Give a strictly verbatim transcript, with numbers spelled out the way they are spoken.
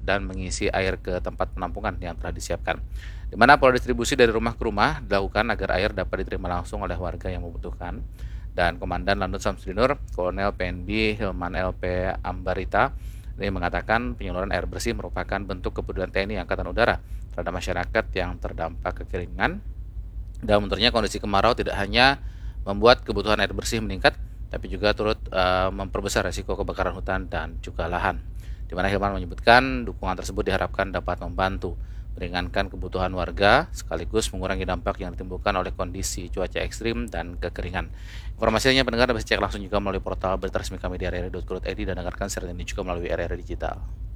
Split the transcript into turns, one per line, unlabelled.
dan mengisi air ke tempat penampungan yang telah disiapkan, di mana pola distribusi dari rumah ke rumah dilakukan agar air dapat diterima langsung oleh warga yang membutuhkan. Dan Komandan Lanut Samsudinur, Kolonel P N B Hilman L P Ambarita, ini mengatakan penyaluran air bersih merupakan bentuk kepedulian T N I Angkatan Udara terhadap masyarakat yang terdampak kekeringan. Dan menurutnya kondisi kemarau tidak hanya membuat kebutuhan air bersih meningkat, tapi juga turut uh, memperbesar resiko kebakaran hutan dan juga lahan. Di mana Hilman menyebutkan dukungan tersebut diharapkan dapat membantu meringankan kebutuhan warga sekaligus mengurangi dampak yang ditimbulkan oleh kondisi cuaca ekstrim dan kekeringan. Informasinya pendengar bisa cek langsung juga melalui portal berita resmi kami di r r i dot co dot i d dan dengarkan siaran ini juga melalui R R I Digital.